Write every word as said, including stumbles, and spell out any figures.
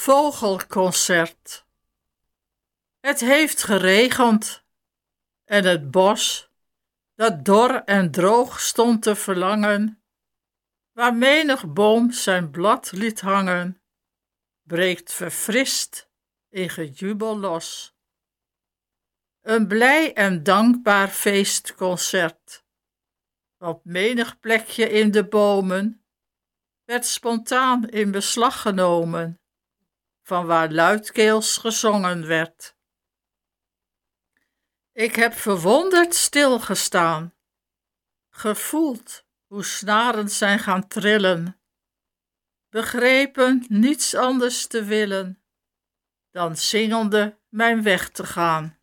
Vogelconcert. Het heeft geregend en het bos, dat dor en droog stond te verlangen, waar menig boom zijn blad liet hangen, breekt verfrist in gejubel los. Een blij en dankbaar feestconcert. Op menig plekje in de bomen werd spontaan in beslag genomen, van waar luidkeels gezongen werd. Ik heb verwonderd stilgestaan, gevoeld hoe snaren zijn gaan trillen, begrepen niets anders te willen dan zingende mijn weg te gaan.